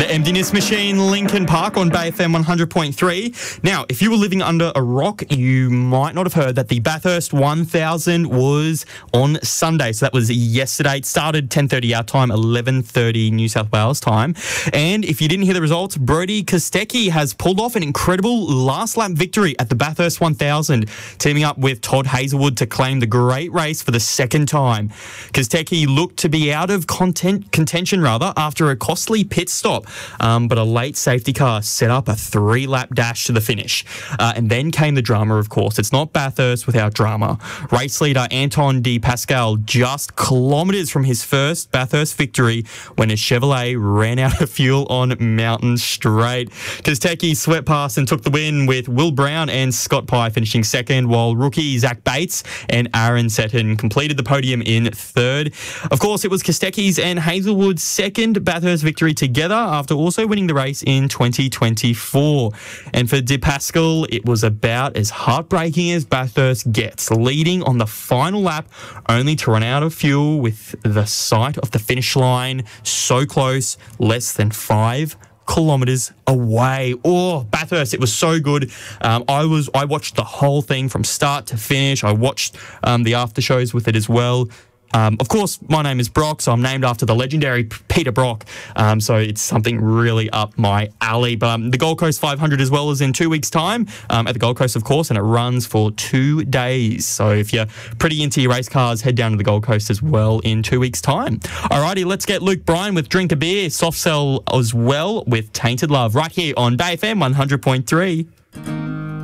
The Emptiness Machine, Linkin Park on Bay FM 100.3. Now, if you were living under a rock, you might not have heard that the Bathurst 1000 was on Sunday. So that was yesterday. It started 10:30 our time, 11:30 New South Wales time. And if you didn't hear the results, Brodie Kostecki has pulled off an incredible last lap victory at the Bathurst 1000, teaming up with Todd Hazelwood to claim the great race for the second time. Kostecki looked to be out of contention after a costly pit stop, but a late safety car set up a 3-lap dash to the finish. And then came the drama, of course. It's not Bathurst without drama. Race leader Anton De Pascal just kilometres from his first Bathurst victory when a Chevrolet ran out of fuel on Mountain Straight. Kostecki swept past and took the win, with Will Brown and Scott Pye finishing second, while rookie Zach Bates and Aaron Seton completed the podium in third. Of course, it was Kostecki's and Hazelwood's second Bathurst victory together, after also winning the race in 2024. And for De Pascal, it was about as heartbreaking as Bathurst gets, leading on the final lap only to run out of fuel with the sight of the finish line so close, less than 5 kilometres away. Oh, Bathurst, it was so good. I watched the whole thing from start to finish. I watched the after shows with it as well. Of course, my name is Brock, so I'm named after the legendary Peter Brock. So it's something really up my alley. But the Gold Coast 500 as well is in 2 weeks' time at the Gold Coast, of course, and it runs for 2 days. So if you're pretty into your race cars, head down to the Gold Coast as well in 2 weeks' time. Alrighty, let's get Luke Bryan with Drink a Beer, Soft Cell as well with Tainted Love, right here on Bay FM 100.3.